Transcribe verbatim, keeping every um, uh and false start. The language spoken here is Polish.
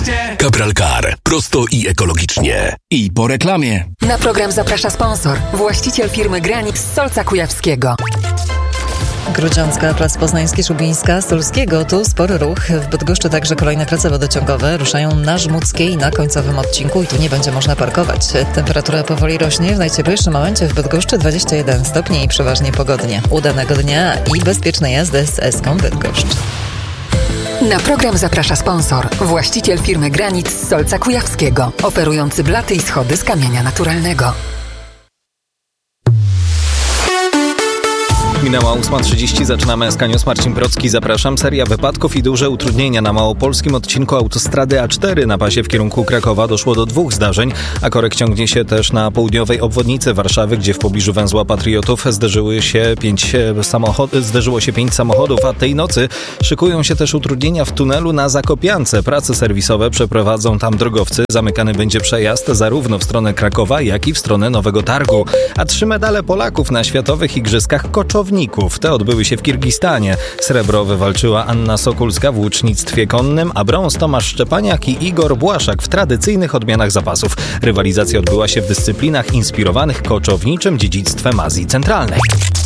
Cabral Car. Prosto i ekologicznie. I po reklamie. Na program zaprasza sponsor. Właściciel firmy Granit z Solca Kujawskiego. Grudziącka, Plac Poznański, Szubińska, Stulskiego. Tu spory ruch. W Bydgoszczy także kolejne prace wodociągowe ruszają na Żmudzkiej na końcowym odcinku i tu nie będzie można parkować. Temperatura powoli rośnie. W najcieplejszym momencie w Bydgoszczy dwadzieścia jeden stopni i przeważnie pogodnie. Udanego dnia i bezpiecznej jazdy z Eską Bydgoszcz. Na program zaprasza sponsor. Właściciel firmy Granit z Solca Kujawskiego. Oferujący blaty i schody z kamienia naturalnego. Minęła ósma trzydzieści, zaczynamy S K News. Marcin Procki, zapraszam. Seria wypadków i duże utrudnienia na małopolskim odcinku autostrady A cztery na pasie w kierunku Krakowa. Doszło do dwóch zdarzeń, a korek ciągnie się też na południowej obwodnicy Warszawy, gdzie w pobliżu węzła Patriotów zderzyły się pięć samochod- zderzyło się pięć samochodów, a tej nocy szykują się też utrudnienia w tunelu na Zakopiance. Prace serwisowe przeprowadzą tam drogowcy. Zamykany będzie przejazd zarówno w stronę Krakowa, jak i w stronę Nowego Targu. A trzy medale Polaków na Światowych Igrzyskach Koczowników. Te odbyły się w Kirgistanie. Srebro wywalczyła Anna Sokulska w łucznictwie konnym, a brąz Tomasz Szczepaniak i Igor Błaszak w tradycyjnych odmianach zapasów. Rywalizacja odbyła się w dyscyplinach inspirowanych koczowniczym dziedzictwem Azji Centralnej.